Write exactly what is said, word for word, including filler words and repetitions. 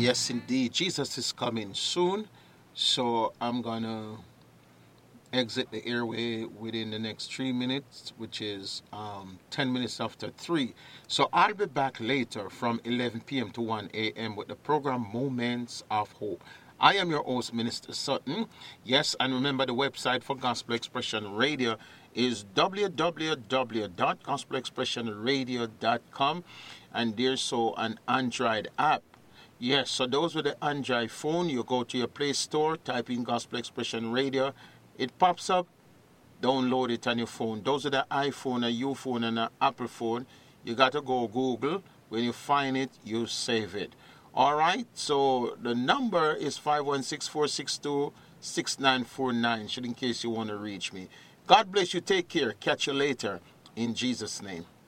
Yes, indeed. Jesus is coming soon. So I'm going to exit the airway within the next three minutes, which is um, ten minutes after three. So I'll be back later from eleven p.m. to one a.m. with the program Moments of Hope. I am your host, Minister Sutton. Yes, and remember the website for Gospel Expression Radio is w w w dot gospel expression radio dot com, and there's so an Android app. Yes, so those with the Android phone, you go to your Play Store, type in Gospel Expression Radio, it pops up, download it on your phone. Those are the iPhone, a U phone, and an Apple phone. You got to go Google. When you find it, you save it. All right, so the number is five one six, four six two, six nine four nine, should in case you want to reach me. God bless you. Take care. Catch you later. In Jesus' name.